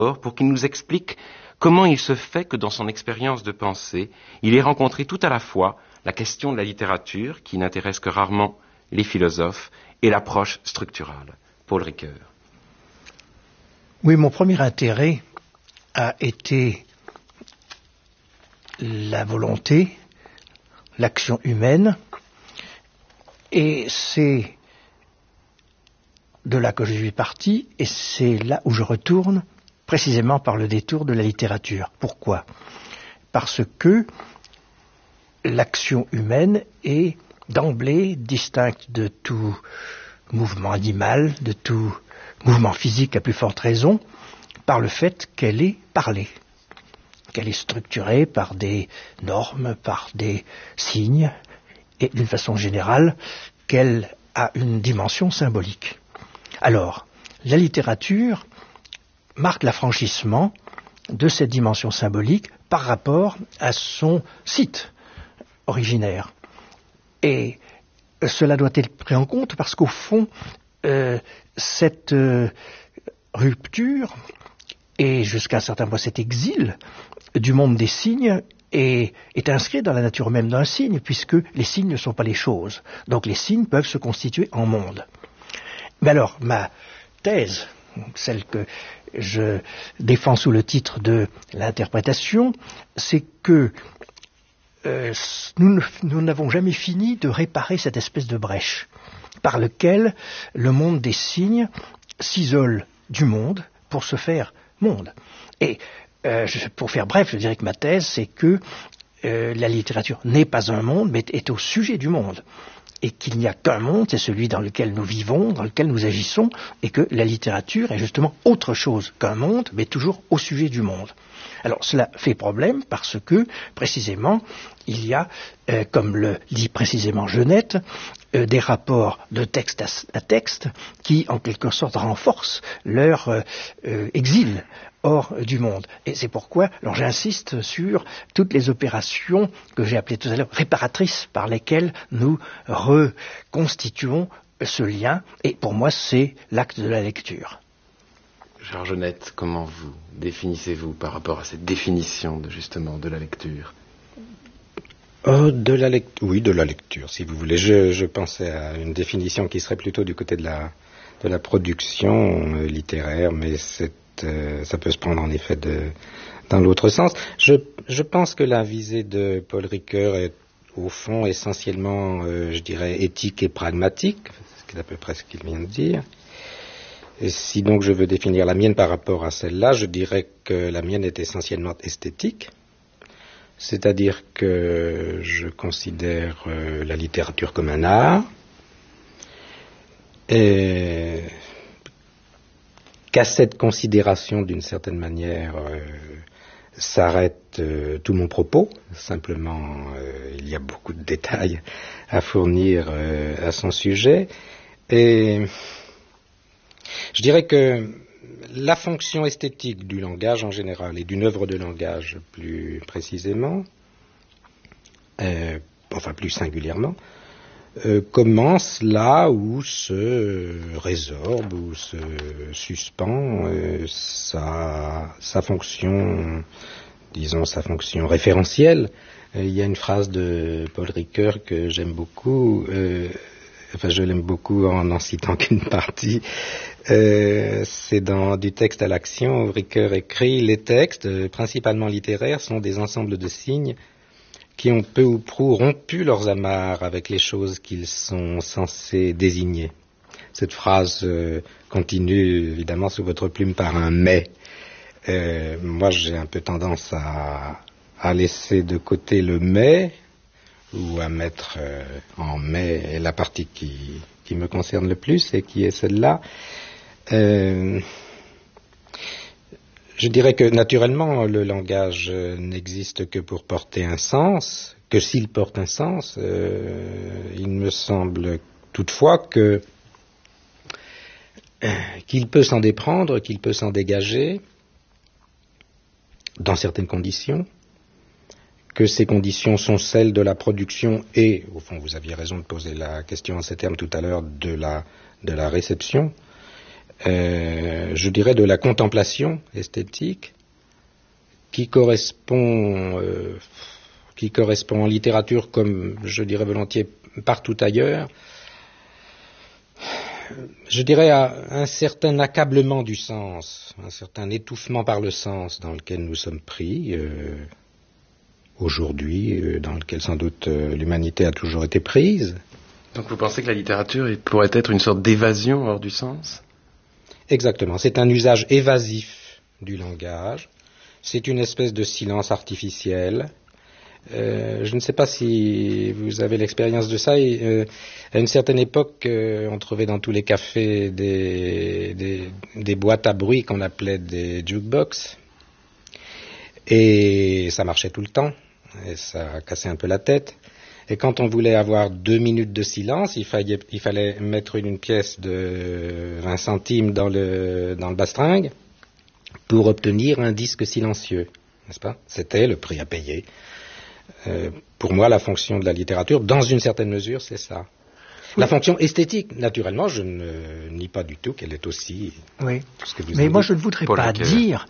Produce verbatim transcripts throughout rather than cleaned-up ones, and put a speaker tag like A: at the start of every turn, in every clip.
A: pour qu'il nous explique comment il se fait que dans son expérience de pensée, il ait rencontré tout à la fois la question de la littérature, qui n'intéresse que rarement les philosophes, et l'approche structurale. Paul Ricoeur.
B: Oui, mon premier intérêt a été la volonté, l'action humaine, et c'est de là que je suis parti, et c'est là où je retourne, précisément par le détour de la littérature. Pourquoi ? Parce que l'action humaine est d'emblée distincte de tout mouvement animal, de tout mouvement physique à plus forte raison, par le fait qu'elle est parlée, qu'elle est structurée par des normes, par des signes, et d'une façon générale, qu'elle a une dimension symbolique. Alors, la littérature marque l'affranchissement de cette dimension symbolique par rapport à son site originaire. Et cela doit être pris en compte parce qu'au fond, euh, cette euh, rupture et jusqu'à un certain point cet exil du monde des signes est, est inscrit dans la nature même d'un signe, puisque les signes ne sont pas les choses. Donc les signes peuvent se constituer en monde. Mais alors, ma thèse, celle que je défends sous le titre de l'interprétation, c'est que euh, nous, nous n'avons jamais fini de réparer cette espèce de brèche par laquelle le monde des signes s'isole du monde pour se faire monde. Et euh, je, pour faire bref, je dirais que ma thèse, c'est que euh, la littérature n'est pas un monde, mais est au sujet du monde. Et qu'il n'y a qu'un monde, c'est celui dans lequel nous vivons, dans lequel nous agissons, et que la littérature est justement autre chose qu'un monde, mais toujours au sujet du monde. Alors cela fait problème parce que, précisément, il y a, euh, comme le dit précisément Genette, euh, des rapports de texte à, à texte qui, en quelque sorte, renforcent leur euh, euh, exil hors du monde. Et c'est pourquoi, alors j'insiste sur toutes les opérations que j'ai appelées tout à l'heure réparatrices par lesquelles nous reconstituons ce lien. Et pour moi, c'est l'acte de la lecture.
A: Gérard Genette, comment vous définissez-vous par rapport à cette définition de, justement de la lecture ?
C: euh, de la lect- Oui, de la lecture, si vous voulez. Je, je pensais à une définition qui serait plutôt du côté de la, de la production euh, littéraire, mais c'est Euh, ça peut se prendre en effet de, dans l'autre sens. Je, je pense que la visée de Paul Ricoeur est au fond essentiellement, euh, je dirais, éthique et pragmatique, c'est à peu près ce qu'il vient de dire. Et si donc je veux définir la mienne par rapport à celle-là, je dirais que la mienne est essentiellement esthétique, c'est-à-dire que je considère euh, la littérature comme un art, et qu'à cette considération, d'une certaine manière, euh, s'arrête euh, tout mon propos. Simplement, euh, il y a beaucoup de détails à fournir euh, à son sujet. Et je dirais que la fonction esthétique du langage en général, et d'une œuvre de langage plus précisément, euh, enfin plus singulièrement, Euh, commence là où se euh, résorbe, où se suspend euh, sa, sa fonction, disons sa fonction référentielle. Euh, il y a une phrase de Paul Ricoeur que j'aime beaucoup, euh, enfin je l'aime beaucoup en n'en citant qu'une partie, euh, c'est dans Du texte à l'action où Ricoeur écrit « Les textes, euh, principalement littéraires, sont des ensembles de signes qui ont peu ou prou rompu leurs amarres avec les choses qu'ils sont censés désigner. » Cette phrase euh, continue évidemment sous votre plume par un « mais ». Euh, moi j'ai un peu tendance à, à laisser de côté le « mais » ou à mettre euh, en « mais » la partie qui, qui me concerne le plus et qui est celle-là. Euh, Je dirais que, naturellement, le langage euh, n'existe que pour porter un sens, que s'il porte un sens, euh, il me semble toutefois que euh, qu'il peut s'en déprendre, qu'il peut s'en dégager, dans certaines conditions, que ces conditions sont celles de la production et, au fond, vous aviez raison de poser la question en ces termes tout à l'heure, de la, de la réception, euh, je dirais, de la contemplation esthétique, qui correspond, euh, qui correspond en littérature, comme je dirais volontiers partout ailleurs, je dirais à un certain accablement du sens, un certain étouffement par le sens dans lequel nous sommes pris euh, aujourd'hui, euh, dans lequel sans doute euh, l'humanité a toujours été prise.
A: Donc vous pensez que la littérature pourrait être une sorte d'évasion hors du sens ?
C: Exactement, c'est un usage évasif du langage, c'est une espèce de silence artificiel. Euh, je ne sais pas si vous avez l'expérience de ça. Et, euh, à une certaine époque, euh, on trouvait dans tous les cafés des, des, des boîtes à bruit qu'on appelait des jukebox. Et ça marchait tout le temps. Et ça cassait un peu la tête. Et quand on voulait avoir deux minutes de silence, il fallait, il fallait mettre une, une pièce de vingt centimes dans le, dans le bastringue pour obtenir un disque silencieux. N'est-ce pas ? C'était le prix à payer. Euh, pour moi, la fonction de la littérature, dans une certaine mesure, c'est ça. Oui. La fonction esthétique, naturellement, je ne nie pas du tout qu'elle est aussi
B: oui.
C: tout ce que vous
B: Mais moi,
C: dites.
B: je ne voudrais
A: Paul
B: pas
A: Lequel.
B: dire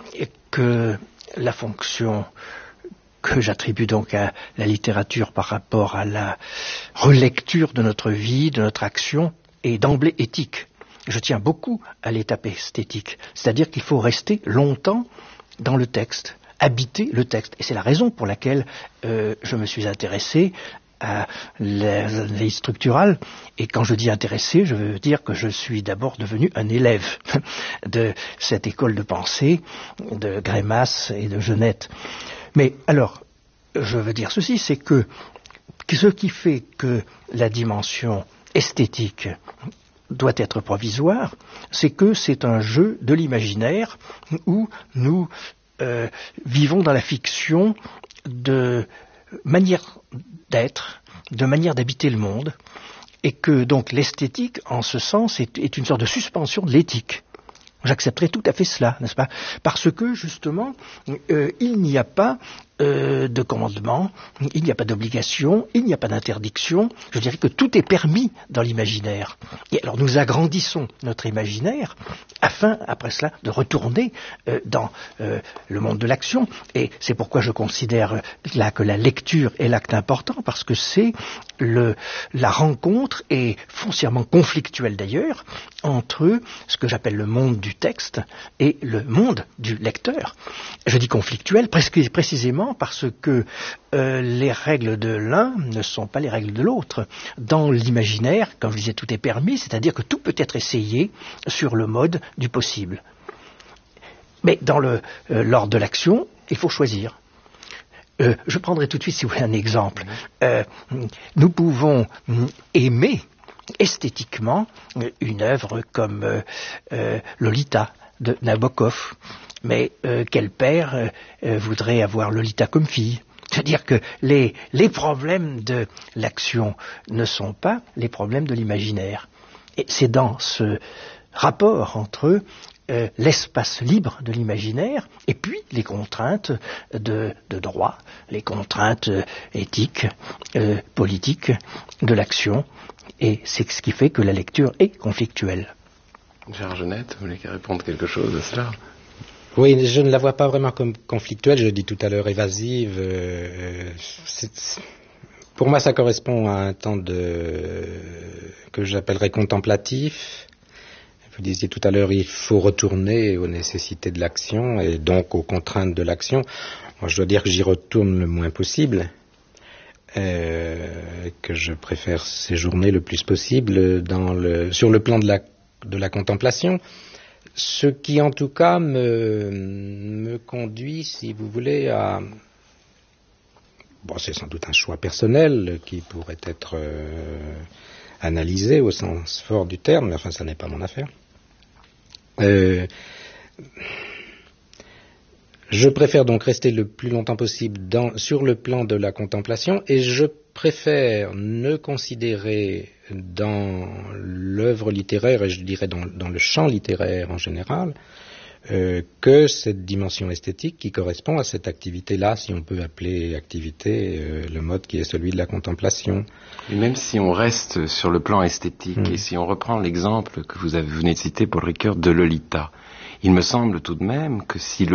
B: que la fonction que j'attribue donc à la littérature par rapport à la relecture de notre vie, de notre action, est d'emblée éthique. Je tiens beaucoup à l'étape esthétique, c'est-à-dire qu'il faut rester longtemps dans le texte, habiter le texte. Et c'est la raison pour laquelle euh, je me suis intéressé à l'analyse structurale. Et quand je dis intéressé, je veux dire que je suis d'abord devenu un élève de cette école de pensée de Grémas et de Genette. Mais alors, je veux dire ceci, c'est que ce qui fait que la dimension esthétique doit être provisoire, c'est que c'est un jeu de l'imaginaire où nous euh, vivons dans la fiction de manière d'être, de manière d'habiter le monde, et que donc l'esthétique, en ce sens, est, est une sorte de suspension de l'éthique. J'accepterai tout à fait cela, n'est-ce pas ? Parce que, justement, euh, il n'y a pas euh, de commandement, il n'y a pas d'obligation, il n'y a pas d'interdiction. Je dirais que tout est permis dans l'imaginaire. Et alors nous agrandissons notre imaginaire afin, après cela, de retourner euh, dans euh, le monde de l'action. Et c'est pourquoi je considère là que la lecture est l'acte important, parce que c'est le, la rencontre, et foncièrement conflictuelle d'ailleurs, entre ce que j'appelle le monde du texte et le monde du lecteur. Je dis conflictuel presque précisément parce que euh, les règles de l'un ne sont pas les règles de l'autre. Dans l'imaginaire, comme je disais, tout est permis, c'est-à-dire que tout peut être essayé sur le mode du possible. Mais dans le, euh, l'ordre de l'action, il faut choisir. Euh, je prendrai tout de suite, si vous voulez, un exemple. Euh, nous pouvons aimer esthétiquement une œuvre comme euh, euh, Lolita de Nabokov. Mais euh, quel père euh, voudrait avoir Lolita comme fille ? C'est-à-dire que les, les problèmes de l'action ne sont pas les problèmes de l'imaginaire. Et c'est dans ce rapport entre euh, l'espace libre de l'imaginaire et puis les contraintes de, de droit, les contraintes euh, éthiques, euh, politiques de l'action. Et c'est ce qui fait que la lecture est conflictuelle.
A: Gérard Genette, vous voulez répondre quelque chose à cela ?
C: Oui, je ne la vois pas vraiment comme conflictuelle, je dis tout à l'heure évasive. Euh, c'est, c'est, pour moi, ça correspond à un temps de, que j'appellerais contemplatif. Vous disiez tout à l'heure, il faut retourner aux nécessités de l'action et donc aux contraintes de l'action. Moi, je dois dire que j'y retourne le moins possible. Euh, que je préfère séjourner le plus possible dans le, sur le plan de la, de la contemplation, ce qui en tout cas me, me conduit, si vous voulez, à... Bon, c'est sans doute un choix personnel qui pourrait être euh, analysé au sens fort du terme, mais enfin, ça n'est pas mon affaire. Euh, Je préfère donc rester le plus longtemps possible dans, sur le plan de la contemplation, et je préfère ne considérer dans l'œuvre littéraire, et je dirais dans, dans le champ littéraire en général, euh, que cette dimension esthétique qui correspond à cette activité-là, si on peut appeler activité euh, le mode qui est celui de la contemplation.
A: Et même si on reste sur le plan esthétique,
C: Mm.
A: et si on reprend l'exemple que vous avez, venez de citer, Paul Ricoeur, de Lolita, il me semble tout de même que si